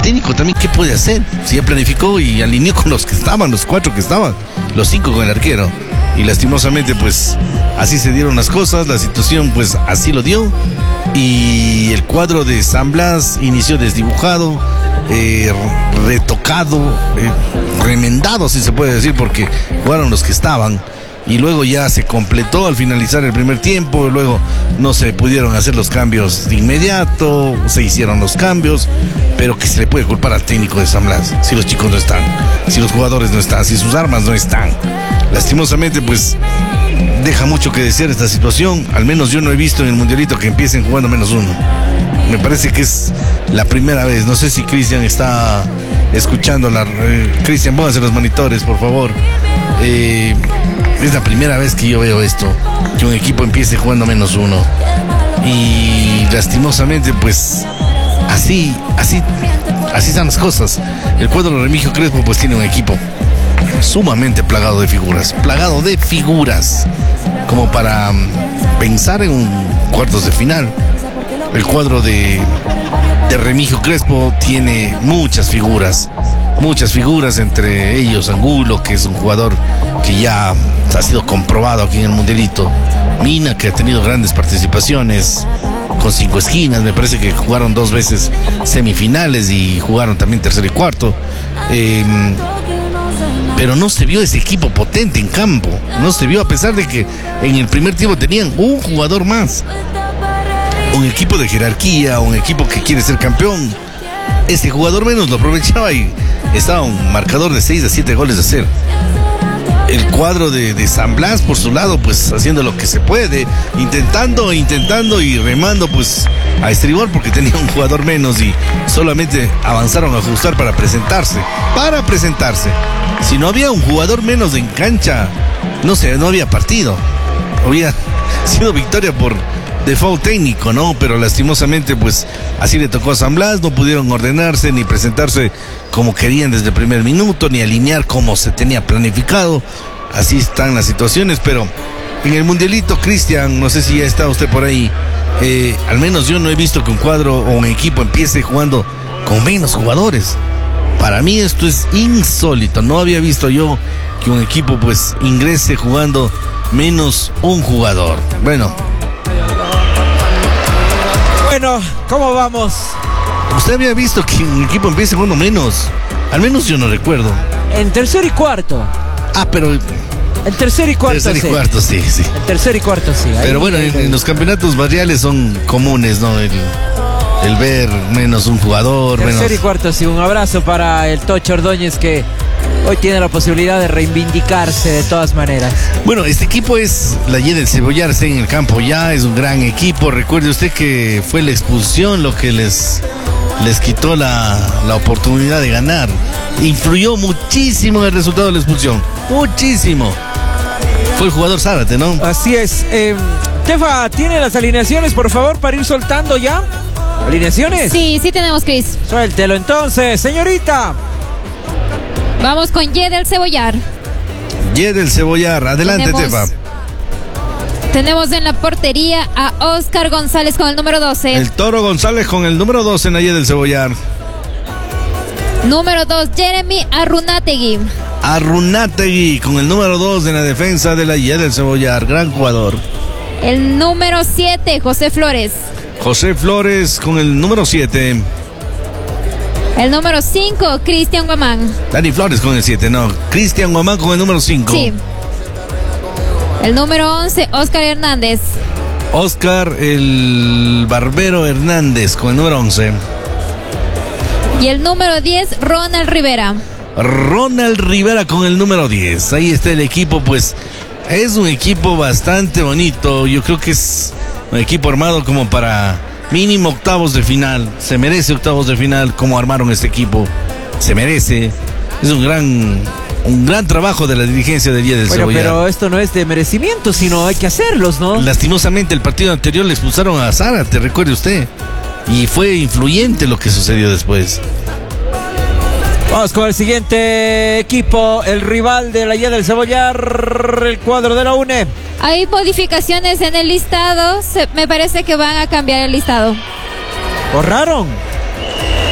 técnico también, ¿qué puede hacer? Si ya planificó y alineó con los que estaban, los 4 que estaban, los 5 con el arquero. Y lastimosamente, pues, así se dieron las cosas, la situación, pues, así lo dio. Y el cuadro de San Blas inició desdibujado, retocado, remendado, si se puede decir, porque jugaron los que estaban. Y luego ya se completó al finalizar el primer tiempo, luego no se pudieron hacer los cambios de inmediato, se hicieron los cambios, pero que se le puede culpar al técnico de San Blas si los chicos no están, si los jugadores no están, si sus armas no están. Lastimosamente, pues, deja mucho que desear esta situación. Al menos yo no he visto en el mundialito que empiecen jugando -1. Me parece que es la primera vez. No sé si Cristian está escuchando. Cristian, póngase los monitores, por favor. Es la primera vez que yo veo esto, que un equipo empiece jugando -1. Y lastimosamente, pues, así están las cosas. El cuadro de Remigio Crespo, pues, tiene un equipo sumamente plagado de figuras, como para pensar en un cuartos de final. El cuadro de Remigio Crespo tiene muchas figuras, entre ellos Angulo, que es un jugador que ya ha sido comprobado aquí en el mundialito. Mina, que ha tenido grandes participaciones con 5 esquinas, me parece que jugaron 2 veces semifinales y jugaron también tercero y cuarto. Pero no se vio ese equipo potente en campo, no se vio, a pesar de que en el primer tiempo tenían un jugador más. Un equipo de jerarquía, un equipo que quiere ser campeón. Ese jugador menos lo aprovechaba y estaba un marcador de 6-7 goles a 0. El cuadro de San Blas, por su lado, pues haciendo lo que se puede, intentando y remando, pues, a estribor, porque tenía un jugador menos y solamente avanzaron a ajustar para presentarse. Si no había un jugador menos en cancha, no había partido. Había sido victoria por default técnico, ¿no? Pero lastimosamente, pues, así le tocó a San Blas. No pudieron ordenarse ni presentarse como querían desde el primer minuto, ni alinear como se tenía planificado. Así están las situaciones, pero en el mundialito, Cristian, no sé si ya está usted por ahí, al menos yo no he visto que un cuadro o un equipo empiece jugando con menos jugadores. Para mí esto es insólito. No había visto yo que un equipo, pues, ingrese jugando menos un jugador. Bueno, ¿cómo vamos? ¿Usted había visto que un equipo empiece jugando menos? Al menos yo no recuerdo. En tercer y cuarto. Pero el tercer y cuarto. Tercer y cuarto, sí. El tercer y cuarto, sí. Pero bueno, en los campeonatos barriales son comunes, ¿no? El ver menos un jugador. Tercer y cuarto, sí. Un abrazo para el Tocho Ordóñez, que hoy tiene la posibilidad de reivindicarse de todas maneras. Bueno, este equipo es la Y del Cebollarse en el campo ya, es un gran equipo. Recuerde usted que fue la expulsión lo que les quitó la oportunidad de ganar. Influyó muchísimo en el resultado de la expulsión. Muchísimo. Fue el jugador Zárate, ¿no? Así es. Tefa, ¿tiene las alineaciones, por favor, para ir soltando ya? ¿Alineaciones? Sí tenemos, Cris. Suéltelo entonces, señorita. Vamos con Y del Cebollar. Y del Cebollar, adelante, Tefa. Tenemos en la portería a Oscar González con el número 12. El Toro González con el número 12 en la Y del Cebollar. Número 2, Jeremy Arrunategui. Arrunategui con el número 2 en la defensa de la Y del Cebollar. Gran jugador. El número 7, José Flores. José Flores con el número 7. El número 5, Cristian Guamán. Dani Flores con el 7, no. Cristian Guamán con el número 5. Sí. El número 11, Oscar Hernández. Oscar el Barbero Hernández con el número 11. Y el número 10, Ronald Rivera. Ronald Rivera con el número 10. Ahí está el equipo, pues es un equipo bastante bonito. Yo creo que es un equipo armado como para mínimo octavos de final. Se merece octavos de final como armaron este equipo. Se merece. Es un gran trabajo de la dirigencia del Y del Cebollar. Pero esto no es de merecimiento, sino hay que hacerlos, ¿no? Lastimosamente el partido anterior le expulsaron a Zárate, recuerde usted. Y fue influyente lo que sucedió después. Vamos con el siguiente equipo, el rival de la Y del Cebollar, el cuadro de la UNE. Hay modificaciones en el listado, me parece que van a cambiar el listado. ¿Borraron?